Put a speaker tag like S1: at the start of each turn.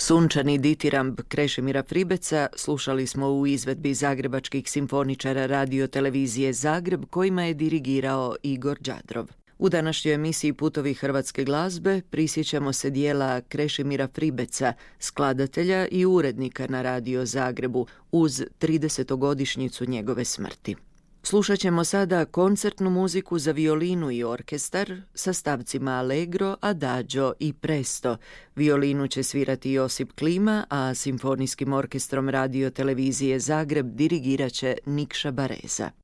S1: Sunčani ditiramb Krešimira Fribeca slušali smo u izvedbi zagrebačkih simfoničara radio televizije Zagreb kojima je dirigirao Igor Đadrov. U današnjoj emisiji Putovi hrvatske glazbe prisjećamo se dijela Krešimira Fribeca, skladatelja i urednika na Radio Zagrebu, uz 30-godišnjicu njegove smrti. Slušat ćemo sada koncertnu muziku za violinu i orkestar sa stavcima Allegro, Adagio i Presto. Violinu će svirati Josip Klima, a simfonijskim orkestrom radio televizije Zagreb dirigirat će Nikša Bareza.